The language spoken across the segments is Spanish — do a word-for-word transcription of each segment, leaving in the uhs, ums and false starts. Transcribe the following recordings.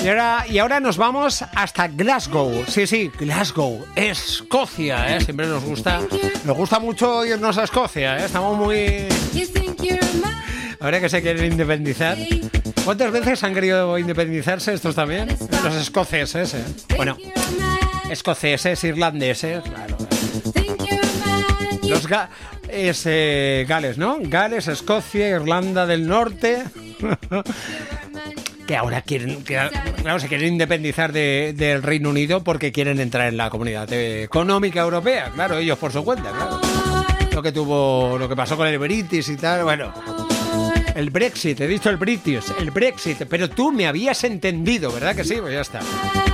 Y ahora, y ahora nos vamos hasta Glasgow. Sí, sí, Glasgow, Escocia, ¿eh? Siempre nos gusta, nos gusta mucho irnos a Escocia, ¿eh? Estamos muy... Ahora que se quieren independizar. ¿Cuántas veces han querido independizarse estos también? Los escoceses, ¿eh? Bueno, escoceses, irlandeses, claro. Los ga es, eh, Gales, ¿no? Gales, Escocia, Irlanda del Norte... que ahora quieren, que, claro, se quieren independizar de, del Reino Unido porque quieren entrar en la Comunidad Económica Europea, claro, ellos por su cuenta, claro. Lo que tuvo, lo que pasó con el British y tal, bueno, el Brexit, he dicho el British, el Brexit, pero tú me habías entendido, ¿verdad que sí? Pues ya está.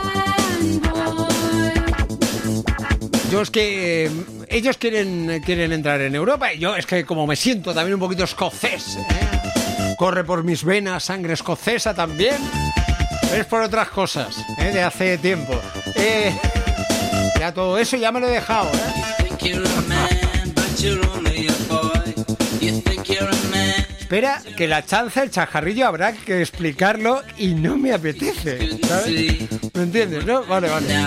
Yo es que eh, ellos quieren, quieren entrar en Europa y yo es que como me siento también un poquito escocés, ¿eh? Corre por mis venas sangre escocesa también. Es por otras cosas, ¿eh? De hace tiempo. Eh, ya todo eso ya me lo he dejado, ¿eh? Espera, que la chanza, el chajarrillo habrá que explicarlo y no me apetece, ¿sabes? ¿Me entiendes, no? Vale, vale.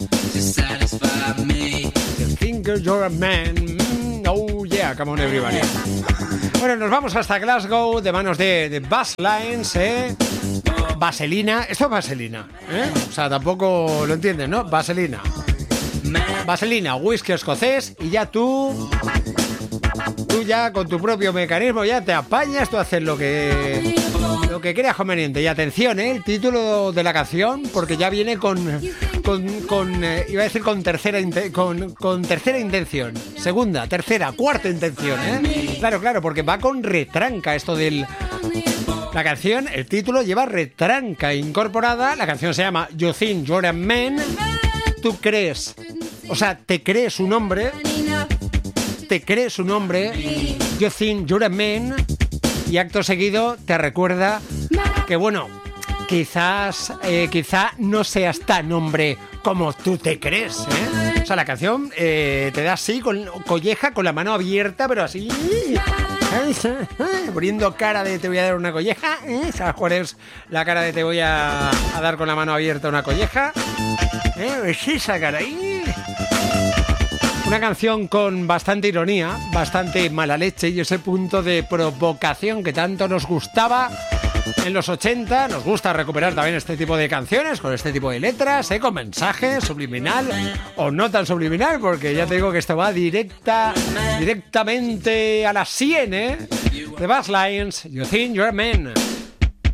You think you're a man. Oh yeah, come on everybody. Bueno, nos vamos hasta Glasgow de manos de, de Buzz Lines, ¿eh? Vaselina, esto es vaselina, ¿eh? O sea, tampoco lo entiendes, ¿no? Vaselina. Vaselina, whisky escocés y ya tú... Tú ya con tu propio mecanismo ya te apañas, tú haces lo que... Lo que creas conveniente. Y atención, ¿eh? El título de la canción, porque ya viene con... Con, con eh, iba a decir con tercera con, con tercera intención, segunda, tercera, cuarta intención, ¿eh? Claro, claro, porque va con retranca esto del... La canción, el título lleva retranca incorporada. La canción se llama You Think You're a Man. Tú crees, o sea, te crees un hombre, te crees un hombre, You Think You're a Man, y acto seguido te recuerda que, bueno, quizás, eh, quizá no seas tan hombre como tú te crees, ¿eh? O sea, la canción eh, te da así, con colleja, con la mano abierta, pero así... poniendo cara de te voy a dar una colleja, ¿eh? ¿Sabes cuál es la cara de te voy a, a dar con la mano abierta una colleja? ¿Eh? ¿Es esa cara ahí? Una canción con bastante ironía, bastante mala leche y ese punto de provocación que tanto nos gustaba en los ochenta. Nos gusta recuperar también este tipo de canciones, con este tipo de letras, ¿eh? Con mensaje subliminal o no tan subliminal, porque ya te digo que esto va directa, directamente a la sien, ¿eh? The Buzz Lines, You Think You're a Man.